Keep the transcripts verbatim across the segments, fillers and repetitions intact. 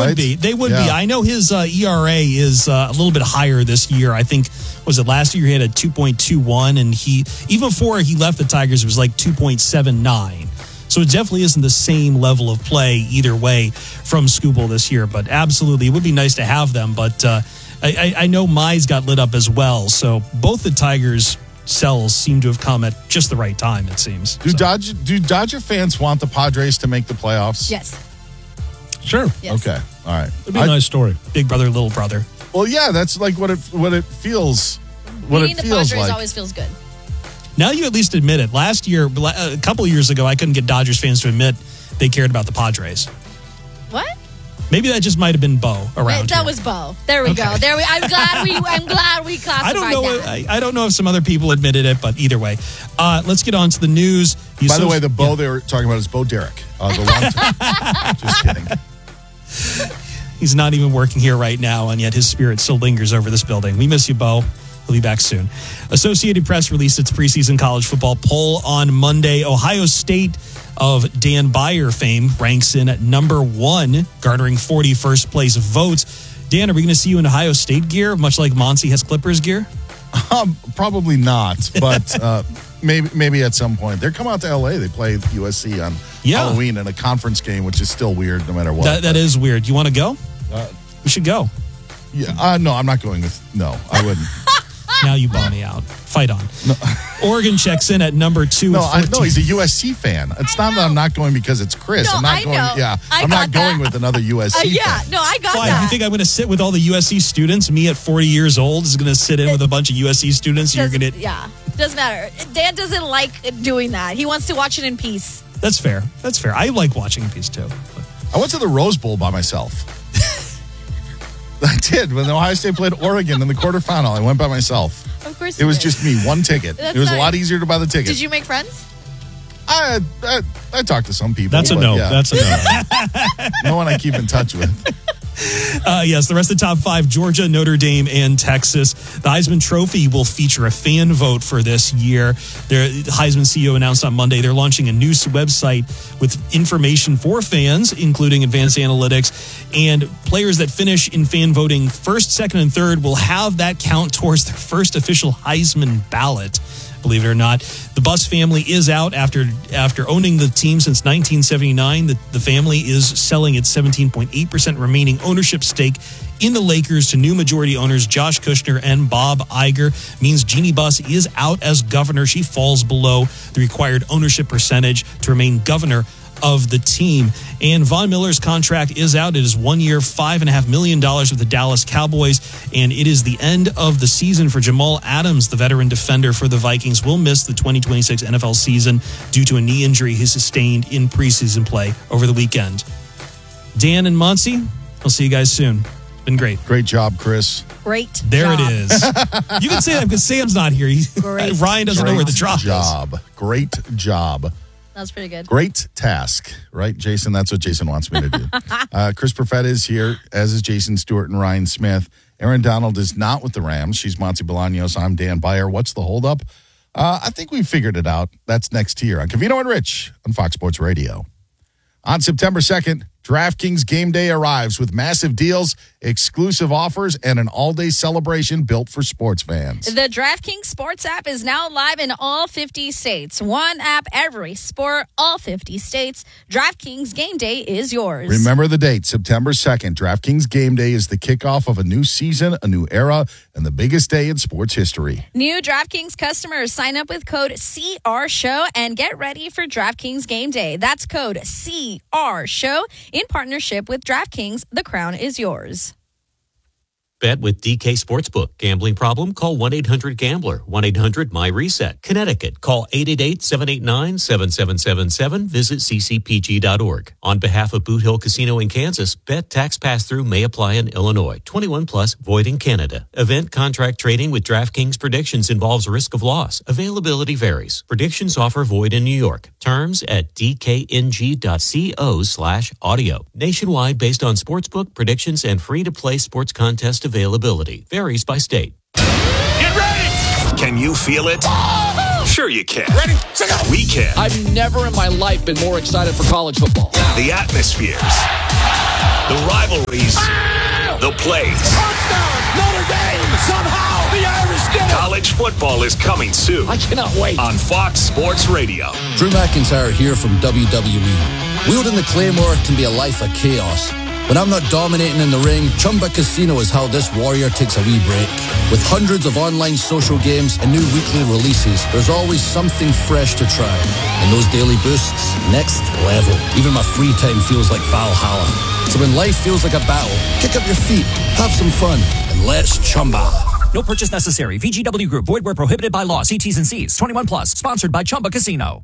right? would be. They would yeah. be. I know his uh, E R A is uh, a little bit higher this year. I think, was it last year he had a two point two one, and he, even before he left the Tigers, it was like two point seven nine. So it definitely isn't the same level of play either way from Skubal this year. But absolutely, it would be nice to have them. But uh, I, I know Mize got lit up as well. So both the Tigers' sells seem to have come at just the right time, it seems. Do, so. Dodger, do Dodger fans want the Padres to make the playoffs? Yes. Sure. Yes. Okay. All right. It'd be a I, nice story. Big brother, little brother. Well, yeah, that's like what it what it feels. What Beating it the feels Padres like. always feels good. Now you at least admit it. Last year, a couple of years ago, I couldn't get Dodgers fans to admit they cared about the Padres. What? Maybe that just might have been Bo around That here. was Bo. There we Okay. go. There we. I'm glad we. I'm glad we classified I don't know. that. I, I don't know if some other people admitted it, but either way, uh, let's get on to the news. The By the associ- way, the Bo Yeah. they were talking about is Bo Derek. Uh, the long Just kidding. He's not even working here right now, and yet his spirit still lingers over this building. We miss you, Bo. He'll be back soon. Associated Press released its preseason college football poll on Monday. Ohio State, of Dan Byer fame, ranks in at number one, garnering forty-first place votes. Dan, are we going to see you in Ohio State gear, much like Monty has Clippers gear? Um, probably not, but uh, maybe maybe at some point. They're coming out to L A. They play U S C on Yeah. Halloween in a conference game, which is still weird no matter what. That, that is weird. You want to go? Uh, We should go. yeah, uh, no, I'm not going with. No, I wouldn't. Now you bum me out. Fight on. No. Oregon checks in at number two. No, with I fourteen. know he's a U S C fan. It's I not that I'm know. not going because it's Chris. No, I'm not I going. know. Yeah, I I'm not got going that. with another U S Uh, C yeah, fan. no, I got Why? that. You think I'm going to sit with all the U S C students? Me at forty years old is going to sit in with a bunch of U S C students. And you're Doesn't- going to. Yeah, doesn't matter. Dan doesn't like doing that. He wants to watch it in peace. That's fair. That's fair. I like watching a piece too. I went to the Rose Bowl by myself. I did when Ohio State played Oregon in the quarterfinal. I went by myself. Of course, It was did. just me, one ticket. That's It was a not- lot easier to buy the ticket. Did you make friends? I, I I talked to some people. That's a but no. yeah, That's a no. no one I keep in touch with. Uh, yes, the rest of the top five, Georgia, Notre Dame, and Texas. The Heisman Trophy will feature a fan vote for this year. Their Heisman C E O announced on Monday they're launching a new website with information for fans, including advanced analytics. And players that finish in fan voting first, second, and third will have that count towards their first official Heisman ballot. Believe it or not, the Buss family is out after after owning the team since nineteen seventy-nine. The, the family is selling its seventeen point eight percent remaining ownership stake in the Lakers to new majority owners Josh Kushner and Bob Iger. Means Jeannie Buss is out as governor. She falls below the required ownership percentage to remain governor of the team. And Von Miller's contract is out. It is one year, five and a half million dollars with the Dallas Cowboys. And it is the end of the season for Jamal Adams, the veteran defender for the Vikings. Will miss the twenty twenty-six N F L season due to a knee injury he sustained in preseason play over the weekend. Dan and Monty, I'll see you guys soon. Been great. Great job, Chris. Great. There job. it is. You can say that because Sam's not here. He, Great Ryan doesn't know where the drop job. is. Great job. That was pretty good. Great task, right, Jason? That's what Jason wants me to do. uh, Chris Perfetta is here, as is Jason Stewart and Ryan Smith. Erin Donald is not with the Rams. She's Monty Bolaños. I'm Dan Byer. What's the holdup? Uh, I think we figured it out. That's next here on Covino and Rich on Fox Sports Radio. On September second, DraftKings Game Day arrives with massive deals, exclusive offers, and an all-day celebration built for sports fans. The DraftKings Sports app is now live in all fifty states. One app, every sport, all fifty states. DraftKings Game Day is yours. Remember the date, September second. DraftKings Game Day is the kickoff of a new season, a new era, and the biggest day in sports history. New DraftKings customers sign up with code C R Show and get ready for DraftKings Game Day. That's code C R Show. In partnership with DraftKings, the crown is yours. Bet with D K Sportsbook. Gambling problem? Call one eight hundred gambler. one eight hundred my reset. Connecticut. Call eight eight eight, seven eight nine, seven seven seven seven. Visit c c p g dot org. On behalf of Boot Hill Casino in Kansas, bet tax pass-through may apply in Illinois. twenty-one plus, void in Canada. Event contract trading with DraftKings Predictions involves risk of loss. Availability varies. Predictions offer void in New York. Terms at d k n g dot co slash audio. Nationwide based on sportsbook, predictions, and free-to-play sports contest availability. Varies by state. Get ready! Can you feel it? Sure you can. Ready, set, go! We can. I've never in my life been more excited for college football. The atmospheres, The rivalries. Ah! The plays. Touchdown! Notre Dame! Somehow the Irish did it! College football is coming soon. I cannot wait. On Fox Sports Radio. Drew McIntyre here from W W E. Wielding the Claymore can be a life of chaos. When I'm not dominating in the ring, Chumba Casino is how this warrior takes a wee break. With hundreds of online social games and new weekly releases, there's always something fresh to try. And those daily boosts, next level. Even my free time feels like Valhalla. So when life feels like a battle, kick up your feet, have some fun, and let's Chumba. No purchase necessary. V G W Group. Void where prohibited by law. See T's and C's. twenty-one plus. Sponsored by Chumba Casino.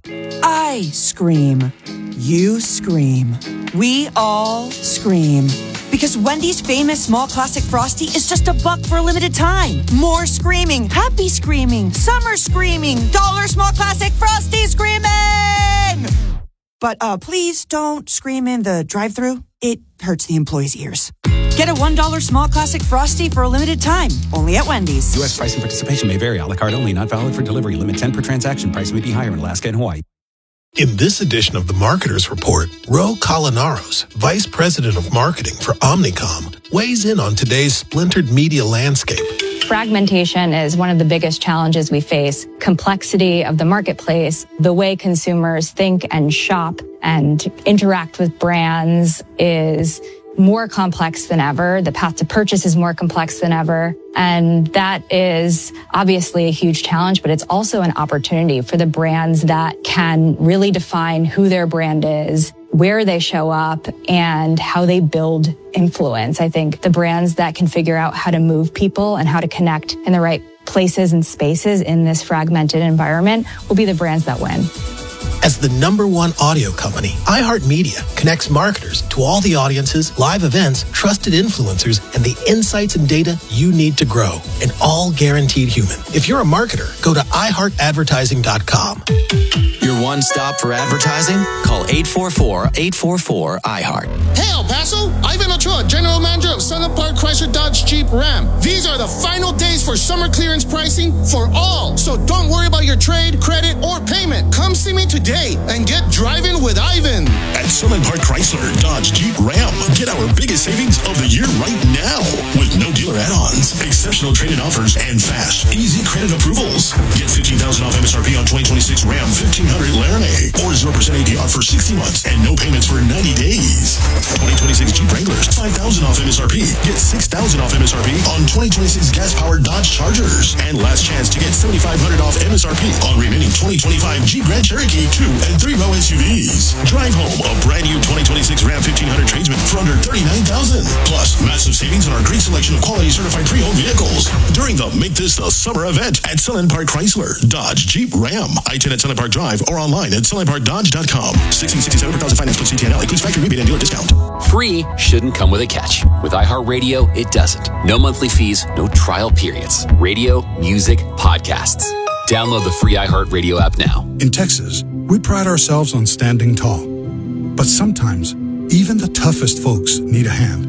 I scream. You scream. We all scream. Because Wendy's famous small classic Frosty is just a buck for a limited time. More screaming. Happy screaming. Summer screaming. Dollar small classic Frosty screaming! But uh, please don't scream in the drive-thru. It hurts the employees' ears. Get a one dollar small classic Frosty for a limited time. Only at Wendy's. U S price and participation may vary. A la carte only. Not valid for delivery. Limit ten per transaction. Price may be higher in Alaska and Hawaii. In this edition of the Marketer's Report, Ro Colinaros, Vice President of Marketing for Omnicom, weighs in on today's splintered media landscape. Fragmentation is one of the biggest challenges we face. Complexity of the marketplace, the way consumers think and shop and interact with brands is more complex than ever. The path to purchase is more complex than ever. And that is obviously a huge challenge, but it's also an opportunity for the brands that can really define who their brand is, where they show up, and how they build influence. I think the brands that can figure out how to move people and how to connect in the right places and spaces in this fragmented environment will be the brands that win. As the number one audio company, iHeartMedia connects marketers to all the audiences, live events, trusted influencers, and the insights and data you need to grow, and all guaranteed human. If you're a marketer, go to i heart advertising dot com. Your one stop for advertising? Call eight four four, eight four four, I heart. Hey, El Paso! Ivan Ochoa, General Manager of Sunland Park Chrysler Dodge Jeep Ram. These are the final days for summer clearance pricing for all. So don't worry about your trade, credit, or payment. Come see me today and get driving with Ivan. At Sunland Park Chrysler Dodge Jeep Ram, get our biggest savings of the year right now with no dealer add-ons, exceptional trade-in offers, and fast, easy credit approvals. Get fifteen thousand dollars off M S R P on twenty twenty-six Ram fifteen hundred Laramie, or zero percent A D R for sixty months and no payments for ninety days. twenty twenty-six Jeep Wranglers, five thousand dollars off M S R P. Get six thousand dollars off M S R P on twenty twenty-six gas-powered Dodge Chargers. And last chance to get seventy-five hundred dollars off M S R P on remaining twenty twenty-five Jeep Grand Cherokee two and three-row S U Vs. Drive home a brand new twenty twenty-six Ram fifteen hundred Tradesman for under thirty-nine thousand dollars. Plus, massive savings on our great selection of quality certified pre-owned vehicles during the Make This the Summer event at Sunland Park Chrysler Dodge Jeep Ram. I ten at Sunland Park Drive or online at sunland park dodge dot com. sixteen sixty-seven per thousand finance plus C T N L includes factory rebate and dealer discount. Free shouldn't come with a catch. With iHeartRadio, it doesn't. No monthly fees, no trial periods. Radio, music, podcasts. Download the free iHeartRadio app now. In Texas, we pride ourselves on standing tall. But sometimes, even the toughest folks need a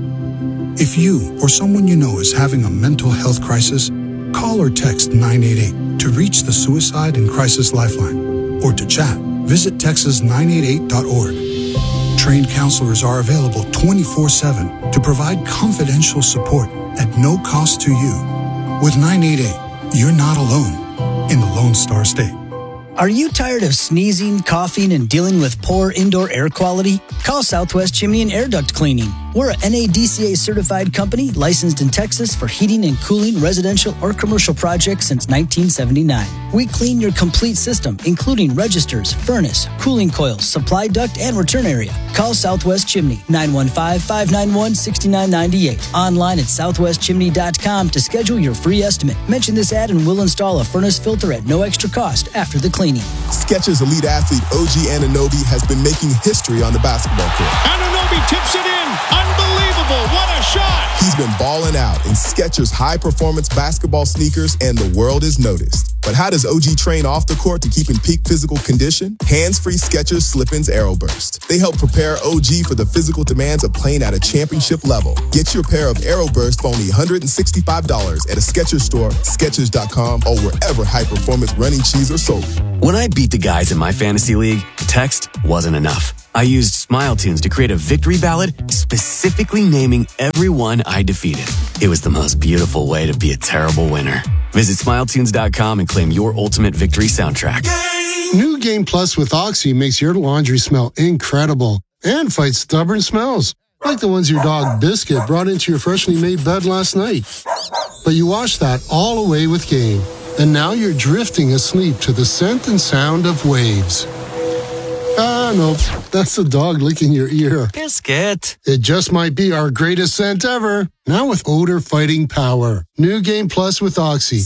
hand. If you or someone you know is having a mental health crisis, call or text nine eight eight to reach the Suicide and Crisis Lifeline. Or to chat, visit texas nine eight eight dot org. Trained counselors are available twenty-four seven to provide confidential support at no cost to you. With nine eight eight, you're not alone in the Lone Star State. Are you tired of sneezing, coughing, and dealing with poor indoor air quality? Call Southwest Chimney and Air Duct Cleaning. We're a N A D C A-certified company licensed in Texas for heating and cooling residential or commercial projects since nineteen seventy-nine. We clean your complete system, including registers, furnace, cooling coils, supply duct, and return area. Call Southwest Chimney, nine one five, five nine one, six nine nine eight. Online at southwest chimney dot com to schedule your free estimate. Mention this ad and we'll install a furnace filter at no extra cost after the cleaning. Skechers elite athlete O G Anunoby has been making history on the basketball court. Anunoby tips it in. Unbelievable. What a shot. He's been balling out in Skechers high-performance basketball sneakers, and the world is noticed. But how does O G train off the court to keep in peak physical condition? Hands-free Skechers Slip-ins Aeroburst. They help prepare O G for the physical demands of playing at a championship level. Get your pair of Aeroburst for only one hundred sixty-five dollars at a Skechers store, skechers dot com, or wherever high-performance running shoes are sold. When I beat the guys in my fantasy league, text wasn't enough. I used Smile Tunes to create a victory ballad specifically naming everyone I defeated. It was the most beautiful way to be a terrible winner. Visit smile tunes dot com and claim your ultimate victory soundtrack. New Game Plus with Oxy makes your laundry smell incredible and fights stubborn smells, like the ones your dog Biscuit brought into your freshly made bed last night. But you washed that all away with Game, and now you're drifting asleep to the scent and sound of waves. Ah, no, that's the dog licking your ear. Biscuit. It just might be our greatest scent ever. Now with odor fighting power. New Game Plus with Oxy.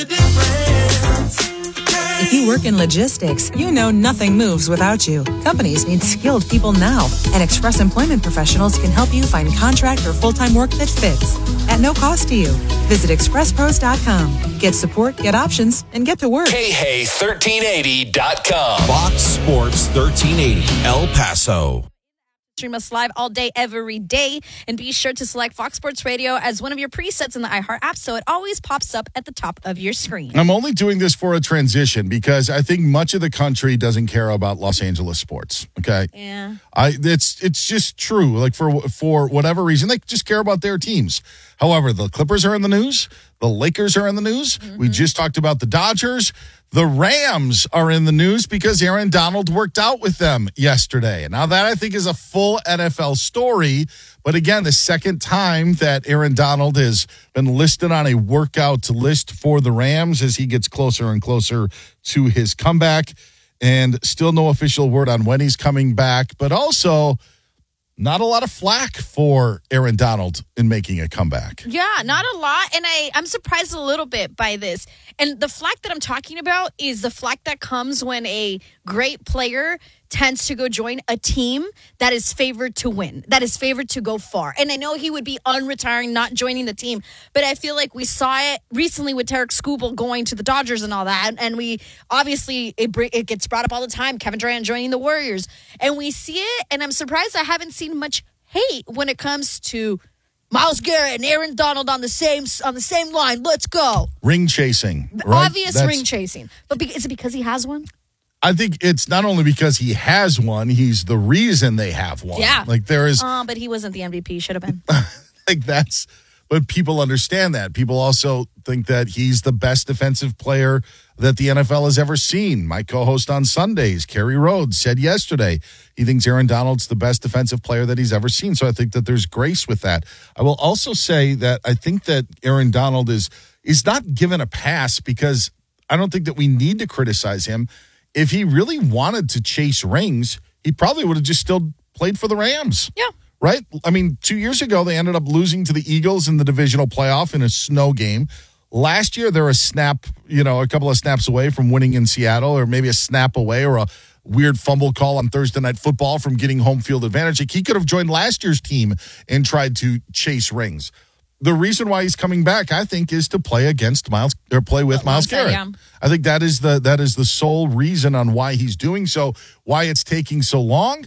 If you work in logistics, you know nothing moves without you. Companies need skilled people now, and Express Employment Professionals can help you find contract or full-time work that fits at no cost to you. Visit express pros dot com. Get support, get options, and get to work. K H A thirteen eighty dot com. Fox Sports thirteen eighty, El Paso. Stream us live all day, every day. And be sure to select Fox Sports Radio as one of your presets in the iHeart app so it always pops up at the top of your screen. I'm only doing this for a transition because I think much of the country doesn't care about Los Angeles sports. Okay. Yeah. I it's it's just true. Like for for whatever reason, they just care about their teams. However, the Clippers are in the news. The Lakers are in the news. Mm-hmm. We just talked about the Dodgers. The Rams are in the news because Aaron Donald worked out with them yesterday. Now, that I think is a full N F L story. But again, the second time that Aaron Donald has been listed on a workout list for the Rams as he gets closer and closer to his comeback. And still no official word on when he's coming back. But also, not a lot of flack for Aaron Donald in making a comeback. Yeah, not a lot. And I, I'm surprised a little bit by this. And the flack that I'm talking about is the flack that comes when a great player tends to go join a team that is favored to win, that is favored to go far. And I know he would be unretiring, not joining the team, but I feel like we saw it recently with Tarek Skubal going to the Dodgers and all that. And we obviously, it, it gets brought up all the time, Kevin Durant joining the Warriors. And we see it, and I'm surprised I haven't seen much hate when it comes to Myles Garrett and Aaron Donald on the same on the same line. Let's go. Ring chasing. Right? Obvious That's, ring chasing. But be, is it because he has one? I think it's not only because he has one, he's the reason they have one. Yeah. Like there is. Uh, but he wasn't the M V P. Should have been. Like that's. But people understand that. People also think that he's the best defensive player that the N F L has ever seen. My co-host on Sundays, Kerry Rhodes, said yesterday he thinks Aaron Donald's the best defensive player that he's ever seen. So I think that there's grace with that. I will also say that I think that Aaron Donald is is not given a pass because I don't think that we need to criticize him. If he really wanted to chase rings, he probably would have just still played for the Rams. Yeah. Right? I mean, two years ago, they ended up losing to the Eagles in the divisional playoff in a snow game. Last year, they were a snap, you know, a couple of snaps away from winning in Seattle, or maybe a snap away or a weird fumble call on Thursday Night Football from getting home field advantage. Like, he could have joined last year's team and tried to chase rings. The reason why he's coming back, I think, is to play against Myles or play with Myles Garrett. Yeah. I think that is the that is the sole reason on why he's doing so, why it's taking so long.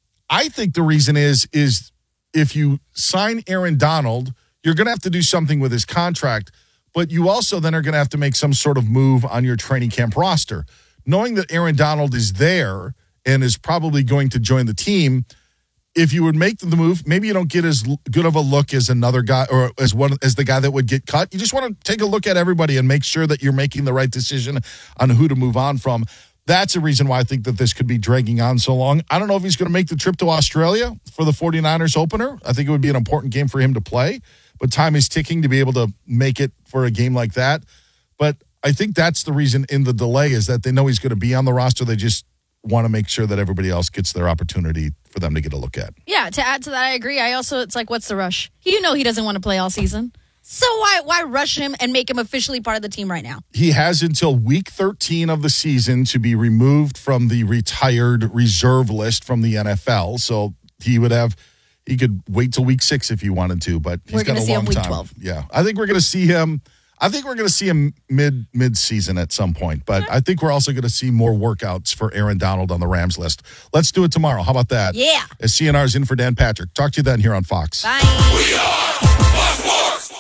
I think the reason is, is if you sign Aaron Donald, you're going to have to do something with his contract, but you also then are going to have to make some sort of move on your training camp roster. Knowing that Aaron Donald is there and is probably going to join the team, if you would make the move, maybe you don't get as good of a look as another guy or as one as the guy that would get cut. You just want to take a look at everybody and make sure that you're making the right decision on who to move on from. That's a reason why I think that this could be dragging on so long. I don't know if he's going to make the trip to Australia for the 49ers opener. I think it would be an important game for him to play, but time is ticking to be able to make it for a game like that. But I think that's the reason in the delay is that they know he's going to be on the roster. They just want to make sure that everybody else gets their opportunity for them to get a look at. Yeah, to add to that, I agree. I also, it's like, what's the rush? You know he doesn't want to play all season. So why why rush him and make him officially part of the team right now? He has until week thirteen of the season to be removed from the retired reserve list from the N F L. So he would have, he could wait till week six if he wanted to, but he's we're got a see long him week time. twelve. Yeah, I think we're going to see him. I think we're going to see him mid mid season at some point, but okay. I think we're also going to see more workouts for Aaron Donald on the Rams list. Let's do it tomorrow. How about that? Yeah. As C N R's in for Dan Patrick. Talk to you then here on Fox. Bye. We are Fox Sports.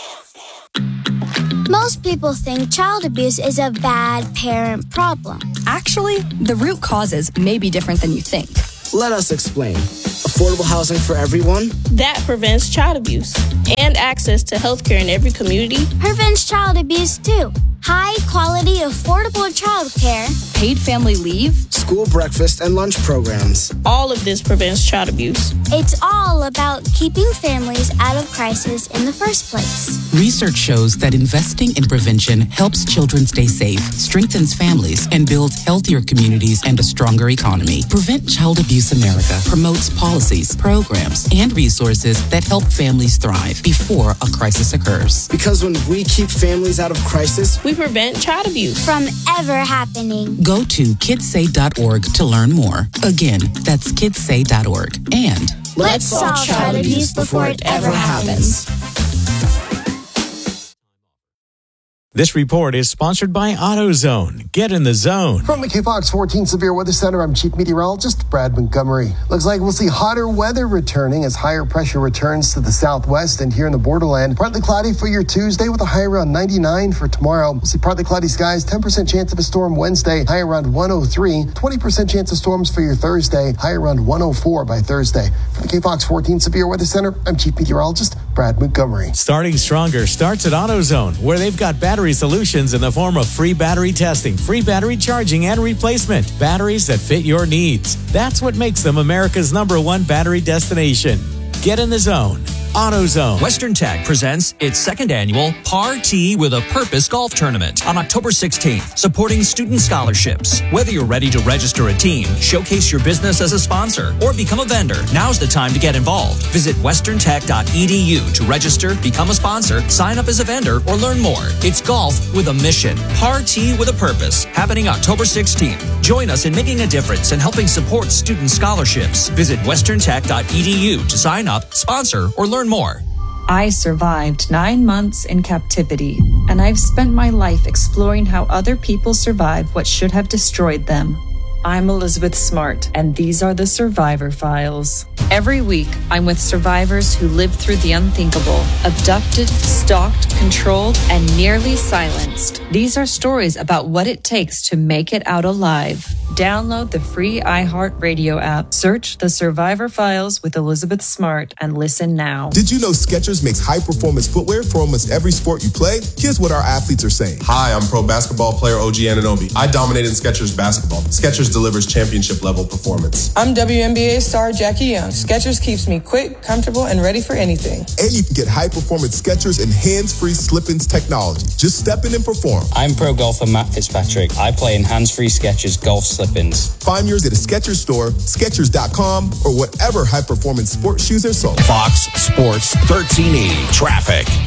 Most people think child abuse is a bad parent problem. Actually, the root causes may be different than you think. Let us explain. Affordable housing for everyone? That prevents child abuse. And access to healthcare in every community. Prevents child abuse too. High quality, affordable childcare. Paid family leave. School breakfast and lunch programs. All of this prevents child abuse. It's all about keeping families out of crisis in the first place. Research shows that investing in prevention helps children stay safe, strengthens families, and builds healthier communities and a stronger economy. Prevent Child Abuse America promotes policies, programs, and resources that help families thrive before a crisis occurs. Because when we keep families out of crisis, we prevent child abuse from ever happening. Go to kids say dot org to learn more. Again, that's kids say dot org. And let's solve child abuse before it ever happens. This report is sponsored by AutoZone. Get in the zone. From the K Fox fourteen Severe Weather Center, I'm Chief Meteorologist Brad Montgomery. Looks like we'll see hotter weather returning as higher pressure returns to the southwest and here in the borderland. Partly cloudy for your Tuesday with a high around ninety-nine for tomorrow. We'll see partly cloudy skies, ten percent chance of a storm Wednesday, high around one oh three. twenty percent chance of storms for your Thursday, high around one oh four by Thursday. From the K Fox fourteen Severe Weather Center, I'm Chief Meteorologist Brad Montgomery. Starting stronger starts at AutoZone, where they've got battery solutions in the form of free battery testing, free battery charging, and replacement. Batteries that fit your needs. That's what makes them America's number one battery destination. Get in the zone. AutoZone. Western Tech presents its second annual Party with a Purpose Golf Tournament on October sixteenth, supporting student scholarships. Whether you're ready to register a team, showcase your business as a sponsor, or become a vendor, now's the time to get involved. Visit western tech dot e d u to register, become a sponsor, sign up as a vendor, or learn more. It's golf with a mission. Party with a Purpose, happening October sixteenth. Join us in making a difference and helping support student scholarships. Visit western tech dot e d u to sign up, sponsor, or learn more. I survived nine months in captivity, and I've spent my life exploring how other people survive what should have destroyed them. I'm Elizabeth Smart, and these are the Survivor Files. Every week, I'm with survivors who lived through the unthinkable, abducted, stalked, controlled, and nearly silenced. These are stories about what it takes to make it out alive. Download the free iHeartRadio app, search The Survivor Files with Elizabeth Smart, and listen now. Did you know Skechers makes high-performance footwear for almost every sport you play? Here's what our athletes are saying. Hi, I'm pro basketball player O G Anunoby. I dominated in Skechers basketball. Skechers delivers championship-level performance. I'm W N B A star Jackie Young. Skechers keeps me quick, comfortable, and ready for anything. And you can get high-performance Skechers and hands-free slip-ins technology. Just step in and perform. I'm pro golfer Matt Fitzpatrick. I play in hands-free Skechers golf slip-ins. Find yours at a Skechers store, Skechers dot com, or whatever high-performance sports shoes are sold. Fox Sports thirteen eighty traffic.